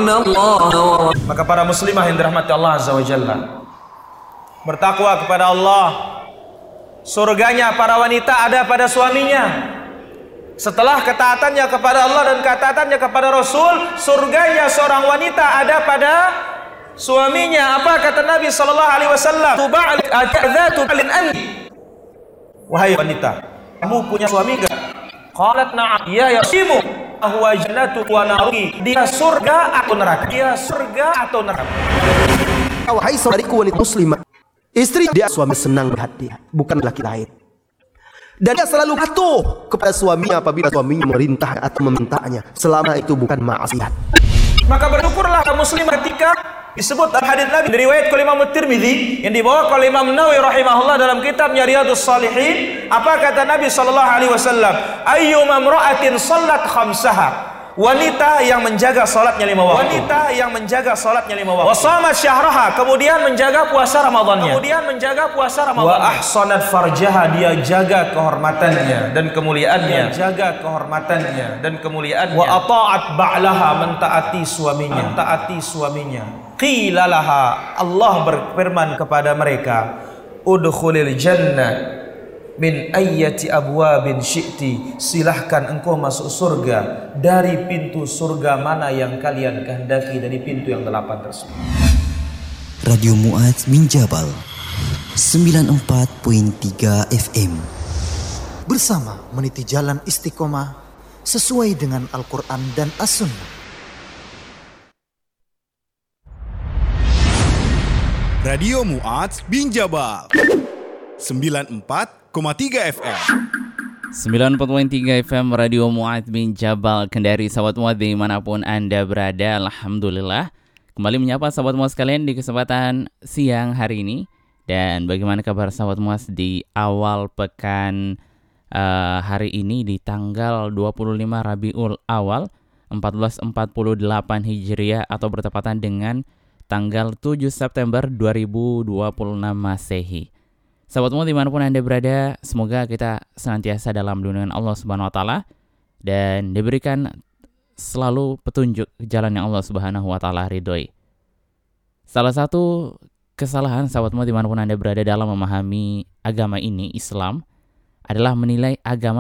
Maka para muslimah yang dirahmati Allah Azza wa Jalla, bertakwa kepada Allah. Surganya para wanita ada pada suaminya. Setelah ketaatannya kepada Allah dan ketaatannya kepada Rasul, surganya seorang wanita ada pada suaminya. Apa kata Nabi sallallahu alaihi wasallam? Tuba'al adzatu lin anti. Wahai wanita, kamu punya suami enggak? Qalat na'am. Ya yasimu huwa jannatu wa naruki. Dia surga atau neraka? Dia surga atau neraka? Wahai saudariku wanita muslimah, istri dia suami senang melihat dia, bukan laki lain. Dan dia selalu patuh kepada suaminya apabila suaminya memerintah atau memintanya, selama itu bukan maksiat. Maka bersyukurlah kaum muslim ketika disebut dalam hadis Nabi diriwayatkan oleh Imam Tirmidzi yang dibawa oleh Imam Nawawi rahimahullah dalam kitabnya Riyadhus Shalihin. Apa kata Nabi sallallahu alaihi wasallam? Ayyuma imra'atin shallat khamsaha. Wanita yang menjaga salatnya 5 waktu. Wanita yang menjaga salatnya 5 waktu. Wa shamat syahraha, kemudian menjaga puasa Ramadannya. Wa ahsanat farjaha, dia jaga kehormatannya dan kemuliaannya. Wa ata'at ba'laha, mentaati suaminya. Qila laha, Allah berfirman kepada mereka, udkhulil jannah min ayyati abwabin syi'ti, silahkan engkau masuk surga dari pintu surga mana yang kalian kehendaki, dari pintu yang 8 tersebut. Radio Mu'adz bin Jabal 94.3 FM, bersama meniti jalan istiqomah sesuai dengan Al-Quran dan As-Sunnah. Radio Mu'adz bin Jabal 94,3 FM. 94.3 FM Radio Mu'adz bin Jabal Kendari. Sahabat Mu'adz dimanapun Anda berada, alhamdulillah kembali menyapa sahabat Mu'adz sekalian di kesempatan siang hari ini. Dan bagaimana kabar sahabat Mu'adz di awal pekan hari ini di tanggal 25 Rabiul Awal 1448 Hijriah atau bertepatan dengan tanggal 7 September 2026 Masehi. Sahabat Mu'adz dimanapun Anda berada, semoga kita senantiasa dalam lindungan Allah Subhanahu Wa Taala dan diberikan selalu petunjuk jalan yang Allah Subhanahu Wa Taala ridhoi. Salah satu kesalahan sahabat Mu'adz dimanapun Anda berada dalam memahami agama ini, Islam, adalah menilai agama